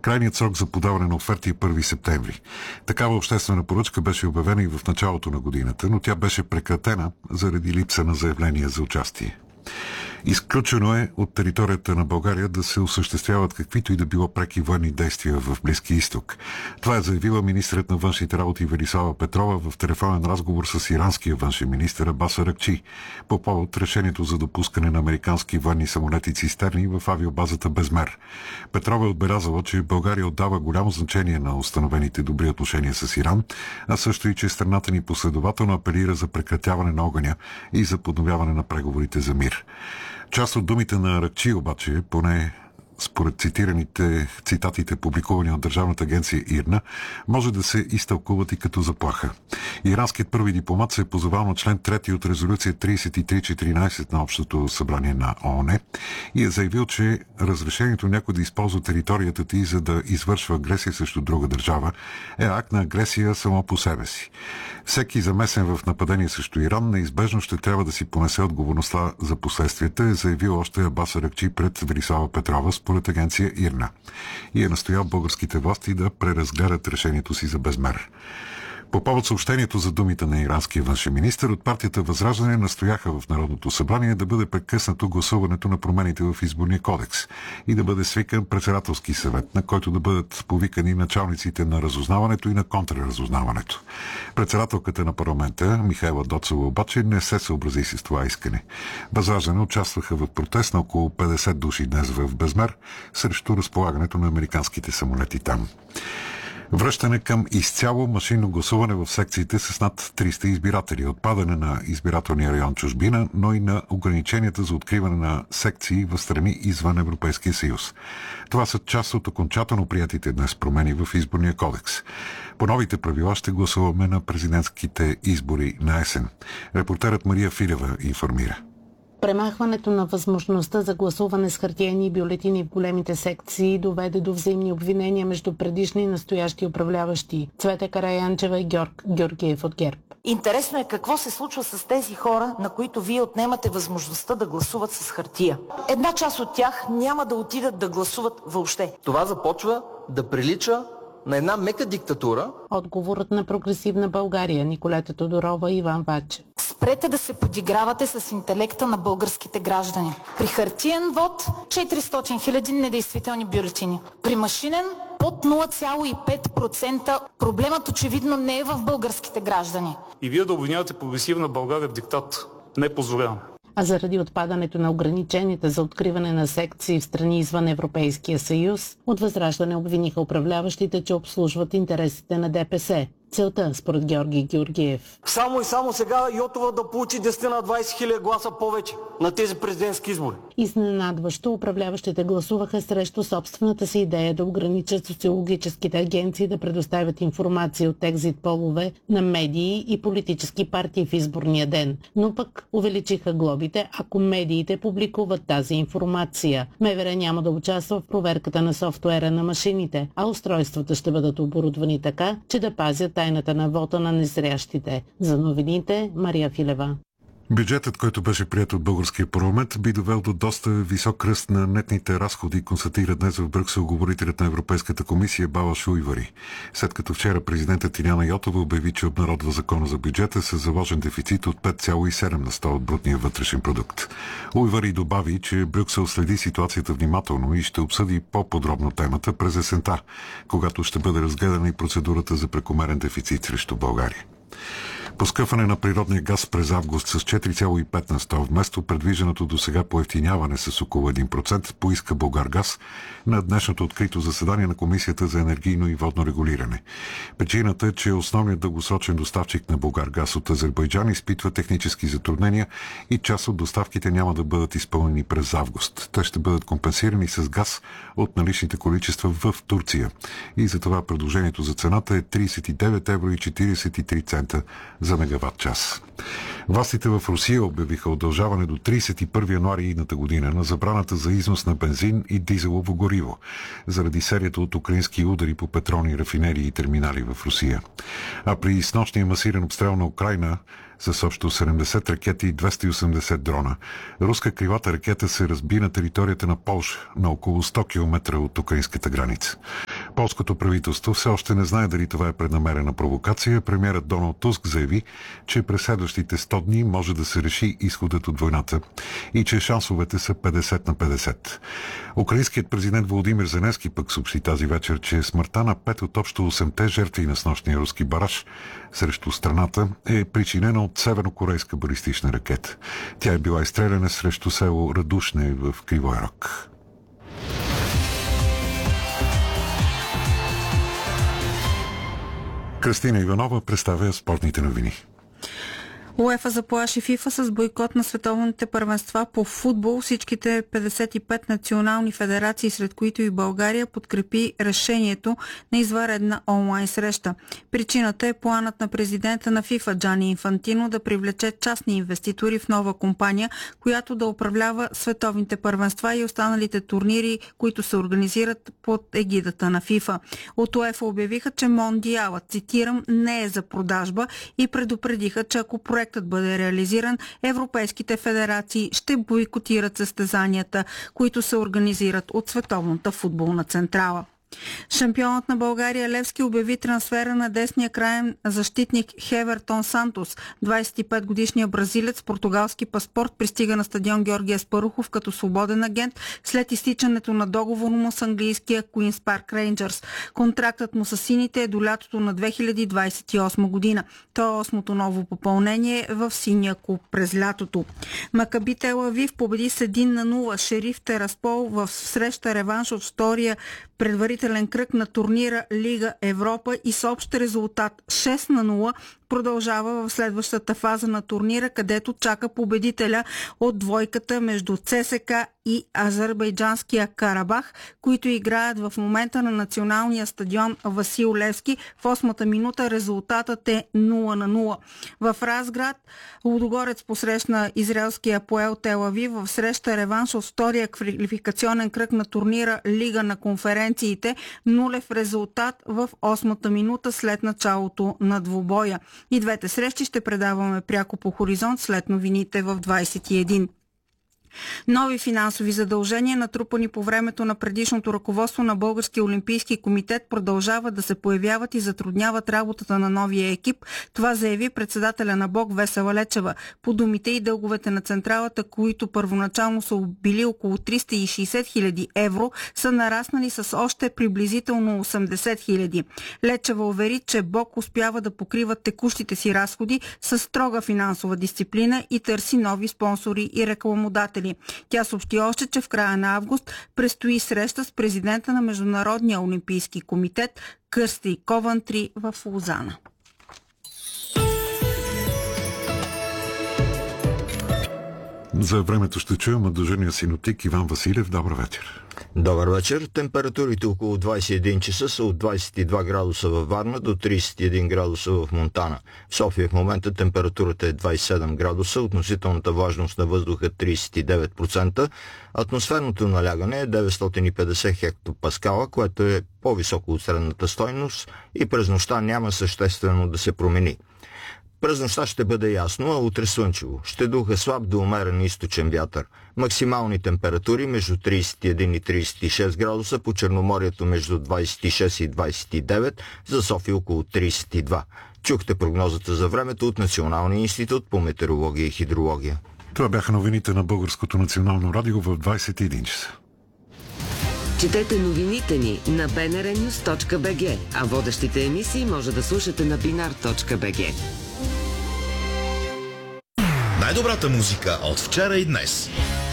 Крайният срок за подаване на оферти е 1 септември. Такава обществена поръчка беше обявена и в началото на годината, но тя беше прекратена заради липса на заявления за участие. Изключено е от територията на България да се осъществяват каквито и да било преки военни действия в Близкия изток. Това е заявила министърът на външните работи Велислава Петрова в телефонен разговор с иранския външен министър Абас Аракчи по повод решението за допускане на американски военни самолети цистерни в авиобазата Безмер. Петрова е отбелязала, че България отдава голямо значение на установените добри отношения с Иран, а също и, че страната ни последователно апелира за прекратяване на огъня и за подновяване на преговорите за мир. Част от думите на Аракчи обаче, поне според цитатите, публикувани от Държавната агенция ИРНА, може да се изтълкуват и като заплаха. Иранският първи дипломат се е позовал на член 3 от резолюция 3314 на Общото събрание на ООН и е заявил, че разрешението някой да използва територията ти за да извършва агресия срещу друга държава е акт на агресия само по себе си. Всеки замесен в нападение срещу Иран неизбежно ще трябва да си понесе отговорността за последствията, е заявил още Абас Аракчи пред Велислава Петрова според агенция ИРНА и е настоял българските власти да преразгледат решението си за Безмер. По повод съобщението за думите на иранския външен министър, от партията Възраждане настояха в Народното събрание да бъде прекъснато гласуването на промените в Изборния кодекс и да бъде свикан председателски съвет, на който да бъдат повикани началниците на разузнаването и на контрразузнаването. Председателката на парламента, Михайла Доцова, обаче не се съобрази с това искане. Възраждане участваха в протест на около 50 души днес в Безмер срещу разполагането на американските самолети там. Връщане към изцяло машинно гласуване в секциите с над 300 избиратели, отпадане на избирателния район чужбина, но и на ограниченията за откриване на секции в страни извън Европейския съюз. Това са част от окончателно приятите днес промени в Изборния кодекс. По новите правила ще гласуваме на президентските избори на есен. Репортерът Мария Филева информира. Премахването на възможността за гласуване с хартиени бюлетини в големите секции доведе до взаимни обвинения между предишни и настоящи управляващи. Цвета Караянчева и Георг Георгиев от ГЕРБ. Интересно е какво се случва с тези хора, на които вие отнемате възможността да гласуват с хартия. Една част от тях няма да отидат да гласуват въобще. Това започва да прилича на една мека диктатура. Отговорът на Прогресивна България, Николета Тодорова и Иван Вачев. Спрете да се подигравате с интелекта на българските граждани. При хартиен вод 400 000 недействителни бюлетини. При машинен под 0,5%. Проблемът очевидно не е в българските граждани. И вие да обвинявате Прогресивна България в диктат. Не позволявам. А заради отпадането на ограниченията за откриване на секции в страни извън Европейския съюз, от Възраждане обвиниха управляващите, че обслужват интересите на ДПС. Целта, според Георги Георгиев. Само сега Йотова да получи 10 на 20 хиляди гласа повече на тези президентски избори. Изненадващо управляващите гласуваха срещу собствената си идея да ограничат социологическите агенции да предоставят информация от екзит полове на медии и политически партии в изборния ден, но пък увеличиха глобите, ако медиите публикуват тази информация. МВР няма да участва в проверката на софтуера на машините, а устройствата ще бъдат оборудвани така, че да пазят тайната на вота на незрящите. За новините, Мария Филева. Бюджетът, който беше приет от българския парламент, би довел до доста висок ръст на нетните разходи, констатира днес в Брюксел говорителят на Европейската комисия Балаш Уйвари. След като вчера президентът Иляна Йотова обяви, че обнародва закона за бюджета с заложен дефицит от 5,7 на 100 от брутния вътрешен продукт. Уйвари добави, че Брюксел следи ситуацията внимателно и ще обсъди по-подробно темата през есента, когато ще бъде разгледана и процедурата за прекомерен дефицит срещу България. Поскъпване на природния газ през август с 4,5 на 100 вместо предвижданото до сега поевтиняване с около 1% поиска Булгаргаз на днешното открито заседание на Комисията за енергийно и водно регулиране. Причината е, че основният дългосрочен доставчик на Булгаргаз от Азербайджан изпитва технически затруднения и част от доставките няма да бъдат изпълнени през август. Те ще бъдат компенсирани с газ от наличните количества в Турция. И затова предложението за цената е 39,43 евро за мегаватт час. Властите в Русия обявиха удължаване до 31 януари идната година на забраната за износ на бензин и дизелово гориво заради серията от украински удари по петролни рафинерии и терминали в Русия. А при снощния масиран обстрел на Украйна с общо 70 ракети и 280 дрона, руска кривата ракета се разби на територията на Полша, на около 100 км от украинската граница. Полското правителство все още не знае дали това е преднамерена провокация. Премиерът Доналд Туск заяви, че през следващите 100 дни може да се реши изходът от войната и че шансовете са 50/50. Украинският президент Володимир Зеленски пък съобщи тази вечер, че смъртта на 5 от общо 8-те жертви на снощния руски бараж срещу страната е причинена от севернокорейска балистична ракета. Тя е била изстреляна срещу село Радушне в Кривой Рог. Кристина Иванова представя спортните новини. УЕФА заплаши ФИФА с бойкот на световните първенства по футбол. Всичките 55 национални федерации, сред които и България, подкрепи решението на извънредна онлайн среща. Причината е планът на президента на ФИФА Джани Инфантино да привлече частни инвеститори в нова компания, която да управлява световните първенства и останалите турнири, които се организират под егидата на ФИФА. От УЕФА обявиха, че Мондиалът, цитирам, не е за продажба и предупредиха, че ако проектът бъде реализиран, европейските федерации ще бойкотират състезанията, които се организират от Световната футболна централа. Шампионът на България Левски обяви трансфера на десния краен защитник Хевертон Сантос. 25-годишният бразилец с португалски паспорт пристига на стадион Георги Аспарухов като свободен агент след изтичането на договор му с английския Queen's Park Rangers. Контрактът му с сините е до лятото на 2028 година. То е 8-то ново попълнение в синия клуб през лятото. Макаби Тел Авив победи с 1-0 Шериф Тераспол в среща реванш от втория предварителен кръг на турнира Лига Европа и с общ резултат 6-0 продължава в следващата фаза на турнира, където чака победителя от двойката между ЦСКА и азербайджанския Карабах, които играят в момента на националния стадион Васил Левски. В 8-та минута резултатът е 0-0. В Разград Лудогорец посрещна израелския Апоел Тел Авив в среща реванш от втория квалификационен кръг на турнира Лига на конференциите. Нулев резултат в 8-та минута след началото на двубоя. И двете срещи ще предаваме пряко по Хоризонт след новините в 21. Нови финансови задължения, натрупани по времето на предишното ръководство на Българския олимпийски комитет, продължават да се появяват и затрудняват работата на новия екип. Това заяви председателя на БОК Весела Лечева. По думите и дълговете на централата, които първоначално са били около 360 хиляди евро, са нараснали с още приблизително 80 хиляди. Лечева увери, че БОК успява да покрива текущите си разходи с строга финансова дисциплина и търси нови спонсори и рекламодатели. Тя съобщи още, че в края на август предстои среща с президента на Международния олимпийски комитет Кърсти Ковантри в Лозана. За времето ще чуем от държавния синоптик Иван Василев. Добър вечер. Добър вечер. Температурите около 21 часа са от 22 градуса във Варна до 31 градуса в Монтана. В София в момента температурата е 27 градуса, относителната влажност на въздуха 39%, атмосферното налягане е 950 хектопаскала, което е по-високо от средната стойност и през нощта няма съществено да се промени. През нощта ще бъде ясно, а утре слънчево. Ще духа слаб до умерен източен вятър. Максимални температури между 31 и 36 градуса, по Черноморието между 26 и 29, за София около 32. Чухте прогнозата за времето от Националния институт по метеорология и хидрология. Това бяха новините на Българското национално радио в 21 часа. Четете новините ни на bnrnews.bg, а водещите емисии може да слушате на binar.bg. Най-добрата музика от вчера и днес.